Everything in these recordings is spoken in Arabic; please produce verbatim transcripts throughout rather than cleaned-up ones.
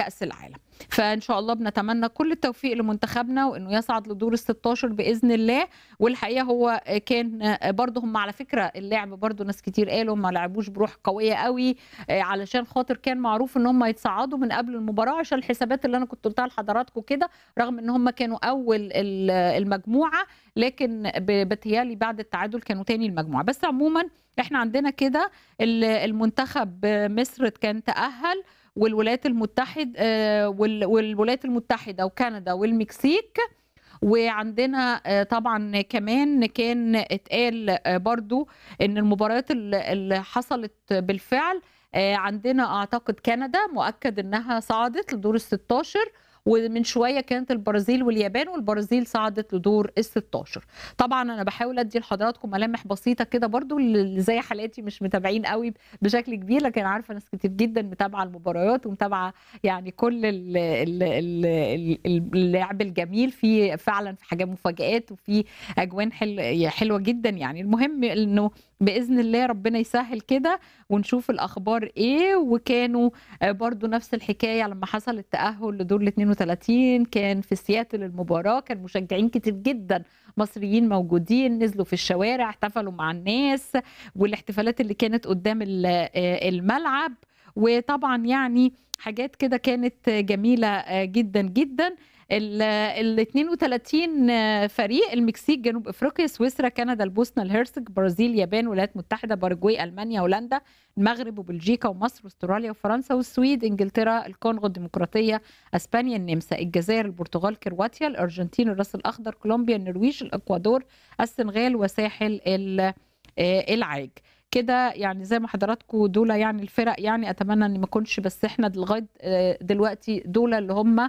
كأس العالم. فإن شاء الله بنتمنى كل التوفيق لمنتخبنا وإنه يصعد لدور الستاشر بإذن الله. والحقيقة هو كان برضه هم على فكرة اللعب برضه ناس كتير قالوا ما لعبوش بروح قوية قوي، علشان خاطر كان معروف إن هم يتصعدوا من قبل المباراة عشان الحسابات اللي أنا كنت قلتها لحضراتكم كده، رغم إن هم كانوا أول المجموعة لكن بتهيالي بعد التعادل كانوا تاني المجموعة. بس عموما احنا عندنا كده المنتخب مصر كان تأهل، والولايات المتحدة والولايات المتحدة وكندا والمكسيك. وعندنا طبعا كمان كان اتقال برضو ان المباريات اللي حصلت بالفعل عندنا اعتقد كندا مؤكد انها صعدت لدور الستاشر، ومن شويه كانت البرازيل واليابان، والبرازيل صعدت لدور الستاشر. طبعا انا بحاول ادي لحضراتكم ملامح بسيطه كده برضو اللي زي حالاتي مش متابعين قوي بشكل كبير، لكن عارفه ناس كتير جدا متابعه المباريات ومتابعه يعني كل اللعب الجميل، في فعلا في حاجات مفاجآت وفي اجوان حل حلوه جدا. يعني المهم انه باذن الله ربنا يسهل كده ونشوف الاخبار ايه. وكانوا برضو نفس الحكايه لما حصل التاهل لدور ال اتنين وتلاتين، كان في سياتل المباراه كان مشجعين كتير جدا مصريين موجودين، نزلوا في الشوارع احتفلوا مع الناس، والاحتفالات اللي كانت قدام الملعب، وطبعا يعني حاجات كده كانت جميله جدا جدا. ال اتنين وتلاتين فريق: المكسيك، جنوب افريقيا، سويسرا، كندا، البوسنه الهرسك، برازيل، يابان، الولايات المتحده، باراجواي، المانيا، هولندا، المغرب وبلجيكا ومصر واستراليا وفرنسا والسويد، انجلترا، الكونغو الديمقراطيه، اسبانيا، النمسا، الجزائر، البرتغال، كرواتيا، الارجنتين، الراس الاخضر، كولومبيا، النرويج، الاكوادور، السنغال، وساحل العاج. كده يعني زي ما حضراتكم دول يعني الفرق، يعني اتمنى ان ما يكونش بس احنا لغايه دلوقتي دول اللي هم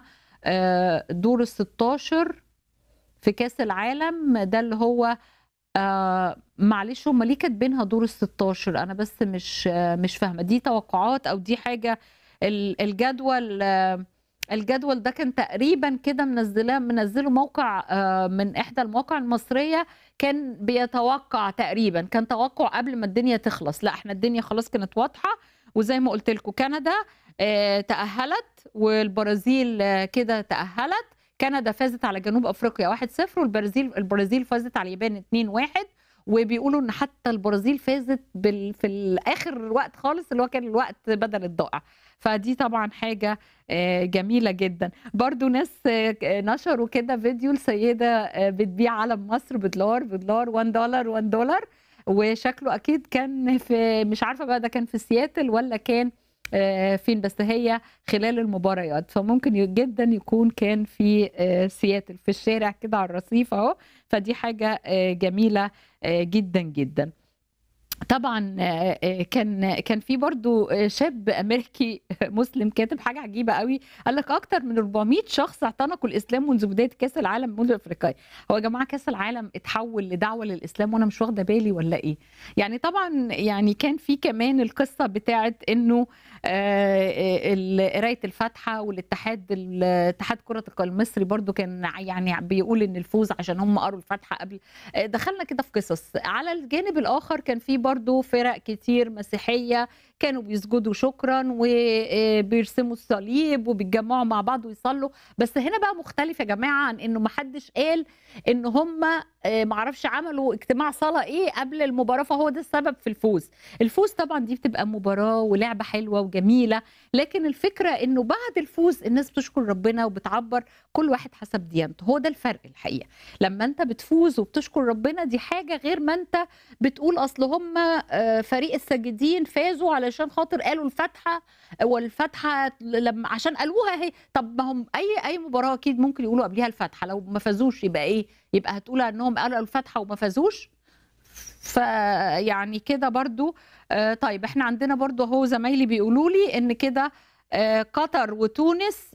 دور الستاشر في كاس العالم. ده اللي هو آه معلش هم ليه كاتبينها دور الستاشر؟ انا بس مش آه مش فاهمه، دي توقعات او دي حاجه؟ الجدول آه الجدول ده كان تقريبا كده منزله منزله موقع آه من احدى المواقع المصريه، كان بيتوقع تقريبا، كان توقع قبل ما الدنيا تخلص. لا احنا الدنيا خلاص كانت واضحه، وزي ما قلت لكم كندا آه تأهلت، والبرازيل آه كده تأهلت. كندا فازت على جنوب افريقيا واحد صفر، والبرازيل البرازيل فازت على اليابان اتنين واحد. وبيقولوا ان حتى البرازيل فازت بال... في الاخر وقت خالص اللي هو كان الوقت بدل الضائع. فدي طبعا حاجه جميله جدا. برضو ناس نشروا كده فيديو لسيده بتبيع علم مصر بدولار بدولار واحد دولار واحد دولار، وشكله اكيد كان في، مش عارفه بقى ده كان في سياتل ولا كان فين، بس هي خلال المباريات، فممكن جدا يكون كان في سياتل في الشارع كده على الرصيف اهو. فدي حاجه جميله جدا جدا. طبعا كان كان في برضو شاب امريكي مسلم كاتب حاجه عجيبه قوي، قال لك اكتر من أربعمية شخص اعتنقوا الاسلام منذ بدايه كاس العالم منذ افريقيا. هو يا جماعه كاس العالم اتحول لدعوه للاسلام وانا مش واخده بالي ولا ايه؟ يعني طبعا يعني كان في كمان القصه بتاعت انه قرايه الفاتحه، والاتحاد الاتحاد كره القدم المصري برضو كان يعني بيقول ان الفوز عشان هم قروا الفاتحه قبل. دخلنا كده في قصص. على الجانب الاخر كان في برضو فرق كتير مسيحية كانوا بيسجدوا شكرا وبيرسموا الصليب وبيتجمعوا مع بعض ويصلوا. بس هنا بقى مختلف يا جماعة عن انه محدش قال ان هم معرفش عملوا اجتماع صلاة ايه قبل المباراة فهو ده السبب في الفوز. الفوز طبعا دي بتبقى مباراة ولعبة حلوة وجميلة، لكن الفكرة انه بعد الفوز الناس بتشكر ربنا وبتعبر كل واحد حسب ديانته. هو ده الفرق الحقيقة. لما انت بتفوز وبتشكر ربنا دي حاجة، غير ما انت بتقول اصل هم فريق الساجدين فازوا علشان خاطر قالوا الفاتحه، والفاتحه لما عشان قالوها هي. طب ما هم اي اي مباراه اكيد ممكن يقولوا قبلها الفاتحه، لو ما فازوش يبقى ايه؟ يبقى هتقول انهم قالوا الفاتحه وما فازوش؟ فيعني كده برضو. آه طيب احنا عندنا برضو اهو زمايلي بيقولوا لي ان كده آه قطر وتونس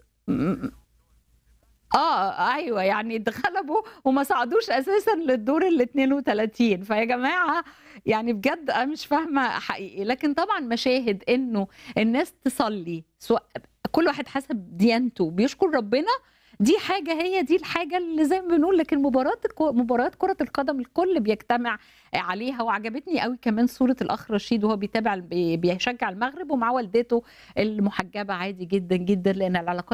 اه ايوه يعني اتغلبوا وما صعدوش اساسا للدور ال اتنين وتلاتين. فيا جماعه يعني بجد انا مش فاهمه حقيقي. لكن طبعا مشاهد انه الناس تصلي سواء كل واحد حسب ديانته بيشكر ربنا، دي حاجة هي دي الحاجة اللي زي ما بنقول، لكن مباراة الك مباريات كرة القدم الكل بيجتمع عليها. وعجبتني أوي كمان صورة الأخ رشيد وهو بيتابع بي بيشجع المغرب ومعاه والدته المحجبة عادي جدًا، جدًا، لأن العلاقات